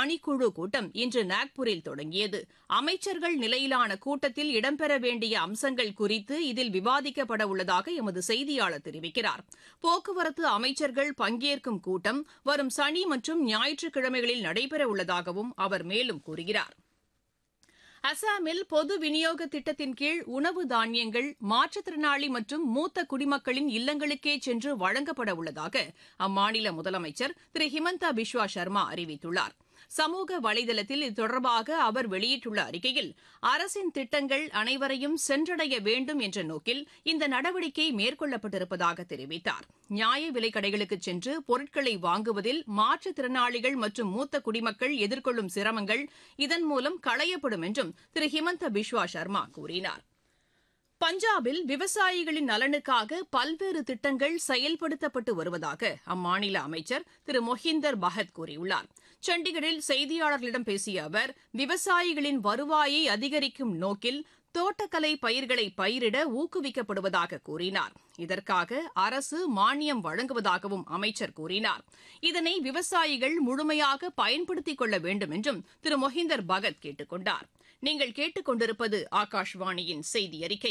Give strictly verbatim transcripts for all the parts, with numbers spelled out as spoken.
பணிக்குழு கூட்டம் இன்று நாக்பூரில் தொடங்கியது. அமைச்சர்கள் நிலையிலான கூட்டத்தில் இடம்பெற வேண்டிய அம்சங்கள் குறித்து இதில் விவாதிக்கப்பட உள்ளதாக எமது செய்தியாளர் தெரிவிக்கிறார். போக்குவரத்து அமைச்சர்கள் பங்கேற்கும் கூட்டம் வரும் சனி மற்றும் ஞாயிற்றுக்கிழமைகளில் நடைபெற உள்ளதாகவும் அவர் மேலும் கூறுகிறார். அசாமில் பொது விநியோக திட்டத்தின் கீழ் உணவு தானியங்கள் மாற்றுத்திறனாளி மற்றும் மூத்த குடிமக்களின் இல்லங்களுக்கே சென்று வழங்கப்பட உள்ளதாக அம்மாநில முதலமைச்சர் திரு ஹிமந்தா பிஸ்வா சர்மா அறிவித்துள்ளார். சமூக வலைதளத்தில் இது தொடர்பாக அவர் வெளியிட்டுள்ள அறிக்கையில், அரசின் திட்டங்கள் அனைவரையும் சென்றடைய வேண்டும் என்ற நோக்கில் இந்த நடவடிக்கை மேற்கொள்ளப்பட்டிருப்பதாக தெரிவித்தார். நியாய விலைக் கடைகளுக்கு சென்று பொருட்களை வாங்குவதில் மாற்றுத்திறனாளிகள் மற்றும் மூத்த குடிமக்கள் எதிர்கொள்ளும் சிரமங்கள் இதன் மூலம் களையப்படும் என்றும் திரு ஹிமந்தா பிஸ்வா சர்மா கூறினார். பஞ்சாபில் விவசாயிகளின் நலனுக்காக பல்வேறு திட்டங்கள் செயல்படுத்தப்பட்டு வருவதாக அம்மாநில அமைச்சர் திரு மொஹிந்தர் பகத் கூறியுள்ளார். சண்டிகரில் செய்தியாளர்களிடம் பேசிய அவர், விவசாயிகளின் வருவாயை அதிகரிக்கும் நோக்கில் தோட்டக்கலை பயிர்களை பயிரிட ஊக்குவிக்கப்படுவதாக கூறினார். இதற்காக அரசு மானியம் வழங்குவதாகவும் அமைச்சர் கூறினார். இதனை விவசாயிகள் முழுமையாக பயன்படுத்திக் கொள்ள வேண்டும் என்றும் திரு மொஹிந்தர் பகத் கேட்டுக் கொண்டார். நீங்கள் கேட்டுக் கொண்டிருப்பது ஆகாஷ்வாணியின் செய்தி அறிக்கை.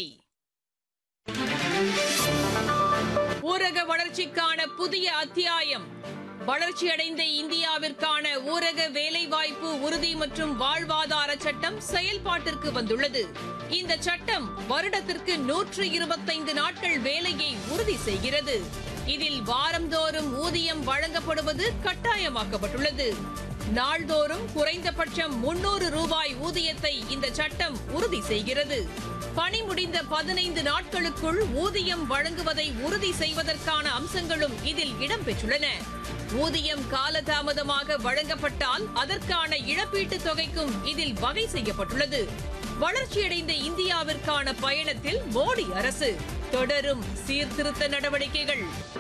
ஊரக வளர்ச்சிக்கான புதிய அத்தியாயம். வளர்ச்சியடைந்த இந்தியாவிற்கான ஊரக வேலைவாய்ப்பு உறுதி மற்றும் வாழ்வாதார சட்டம் செயல்பாட்டிற்கு வந்துள்ளது. இந்த சட்டம் வருடத்திற்கு நூற்று இருபத்தைந்து நாட்கள் வேலையை உறுதி செய்கிறது. இதில் வாரந்தோறும் ஊதியம் வழங்கப்படுவது கட்டாயமாக்கப்பட்டுள்ளது. நாள்தோறும் குறைந்தபட்சம் முன்னூறு ரூபாய் ஊதியத்தை இந்த சட்டம் உறுதி செய்கிறது. பணி முடிந்த பதினைந்து நாட்களுக்குள் ஊதியம் வழங்குவதை உறுதி செய்வதற்கான அம்சங்களும் இதில் இடம்பெற்றுள்ளன. ஊதியம் காலதாமதமாக வழங்கப்பட்டால் அதற்கான இழப்பீட்டுத் தொகைக்கும் இதில் வகை செய்யப்பட்டுள்ளது. வளர்ச்சியடைந்த இந்தியாவிற்கான பயணத்தில் மோடி அரசு தொடரும் சீர்திருத்த நடவடிக்கைகள்.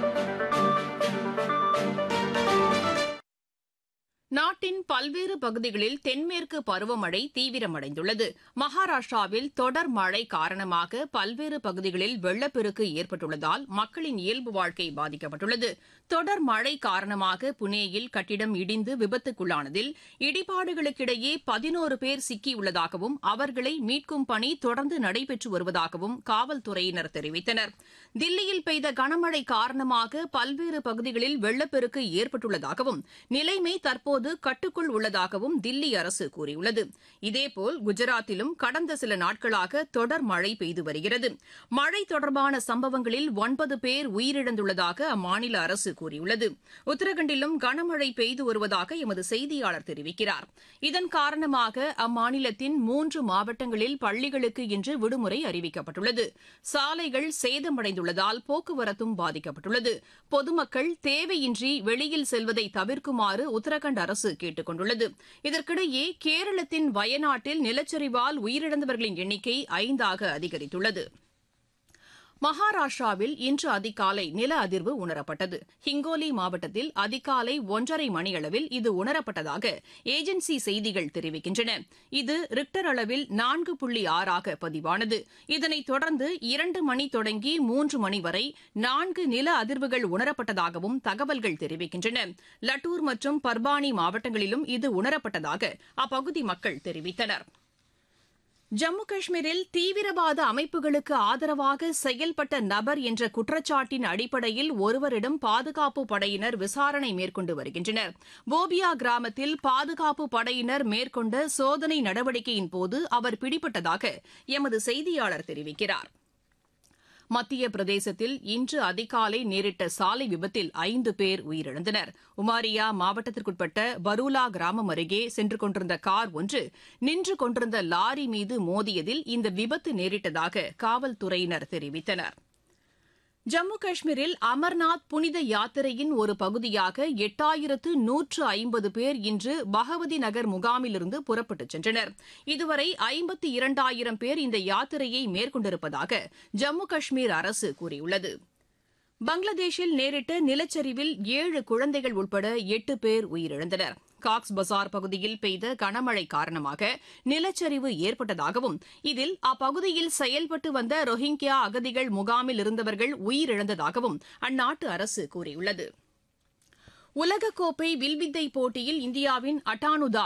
நாட்டின் பல்வேறு பகுதிகளில் தென்மேற்கு பருவமழை தீவிரமடைந்துள்ளது. மகாராஷ்டிராவில் தொடர் மழை காரணமாக பல்வேறு பகுதிகளில் வெள்ளப்பெருக்கு ஏற்பட்டுள்ளதால் மக்களின் இயல்பு வாழ்க்கை பாதிக்கப்பட்டுள்ளது. தொடர் மழை காரணமாக புனேயில் கட்டிடம் இடிந்து விபத்துக்குள்ளானதில் இடிபாடுகளுக்கிடையே பதினோரு பேர் சிக்கியுள்ளதாகவும் அவர்களை மீட்கும் பணி தொடர்ந்து நடைபெற்று வருவதாகவும் காவல்துறையினர் தெரிவித்தனர். தில்லியில் பெய்த கனமழை காரணமாக பல்வேறு பகுதிகளில் வெள்ளப்பெருக்கு ஏற்பட்டுள்ளதாகவும் நிலைமை தற்போது கட்டுக்குள் உள்ளதாகவும் தில்லி அரசு கூறியுள்ளது. இதேபோல் குஜராத்திலும் கடந்த சில நாட்களாக தொடர் மழை பெய்து வருகிறது. மழை தொடர்பான சம்பவங்களில் ஒன்பது பேர் உயிரிழந்துள்ளதாக அம்மாநில அரசு கூறியுள்ளது. உத்தரகண்டிலும் கனமழை பெய்து வருவதாக எமது செய்தியாளர் தெரிவிக்கிறார். இதன் காரணமாக அம்மாநிலத்தின் மூன்று மாவட்டங்களில் பள்ளிகளுக்கு இன்று விடுமுறை அறிவிக்கப்பட்டுள்ளது. சாலைகள் சேதமடைந்துள்ளதால் போக்குவரத்தும் பாதிக்கப்பட்டுள்ளது. பொதுமக்கள் தேவையின்றி வெளியில் செல்வதை தவிர்க்குமாறு உத்தரகண்ட் அரசு கேட்டுக் கொண்டுள்ளது. இதற்கிடையே கேரளத்தின் வயநாட்டில் நிலச்சரிவால் உயிரிழந்தவர்களின் எண்ணிக்கை ஐந்தாக அதிகரித்துள்ளது. மகாராஷ்டிராவில் இன்று அதிகாலை நில அதிர்வு உணரப்பட்டது. ஹிங்கோலி மாவட்டத்தில் அதிகாலை ஒன்றரை மணியளவில் இது உணரப்பட்டதாக ஏஜென்சி செய்திகள் தெரிவிக்கின்றன. இது ரிக்டர் அளவில் நான்கு புள்ளி ஆறாக பதிவானது. இதனைத் தொடர்ந்து இரண்டு மணி தொடங்கி மூன்று மணி வரை நான்கு நில அதிர்வுகள் உணரப்பட்டதாகவும் தகவல்கள் தெரிவிக்கின்றன. லட்டூர் மற்றும் பர்பானி மாவட்டங்களிலும் இது உணரப்பட்டதாக அப்பகுதி மக்கள் தெரிவித்தனர். ஜம்மு காஷ்மீரில் தீவிரவாத அமைப்புகளுக்கு ஆதரவாக செயல்பட்ட நபர் என்ற குற்றச்சாட்டின் அடிப்படையில் ஒருவரிடம் பாதுகாப்பு படையினர் விசாரணை மேற்கொண்டு வருகின்றனர். போபியா கிராமத்தில் பாதுகாப்பு படையினர் மேற்கொண்ட சோதனை நடவடிக்கையின்போது அவர் பிடிபட்டதாக எமது செய்தியாளர் தெரிவிக்கிறார். மத்திய பிரதேசத்தில் இன்று அதிகாலை நேரிட்ட சாலை விபத்தில் ஐந்து பேர் உயிரிழந்தனர். உமாரியா மாவட்டத்திற்குட்பட்ட பரூலா கிராமம் அருகே சென்று கொண்டிருந்த கார் ஒன்று நின்று கொண்டிருந்த லாரி மீது மோதியதில் இந்த விபத்து நேரிட்டதாக காவல்துறையினர் தெரிவித்தனர். ஜம்மு காஷ்மீரில் அமர்நாத் புனித யாத்திரையின் ஒரு பகுதியாக எட்டாயிரத்து நூற்று ஐம்பது பேர் இன்று பகவதி நகர் முகாமிலிருந்து புறப்பட்டுச் சென்றனர். இதுவரை ஐம்பத்தி இரண்டாயிரம் பேர் இந்த யாத்திரையை மேற்கொண்டிருப்பதாக ஜம்மு காஷ்மீர் அரசு கூறியுள்ளது. பங்களாதேஷில் நேரிட்ட நிலச்சரிவில் ஏழு குழந்தைகள் உட்பட எட்டு பேர் உயிரிழந்தனர். காக்ஸ் பசார் பகுதியில் பெய்த கனமழை காரணமாக நிலச்சரிவு ஏற்பட்டதாகவும் இதில் அப்பகுதியில் செயல்பட்டு வந்த ரோஹிங்கியா அகதிகள் முகாமில் இருந்தவர்கள் உயிரிழந்ததாகவும் அந்நாட்டு அரசு கூறியுள்ளது. உலகக்கோப்பை வில்வித்தை போட்டியில் இந்தியாவின் அட்டானுதா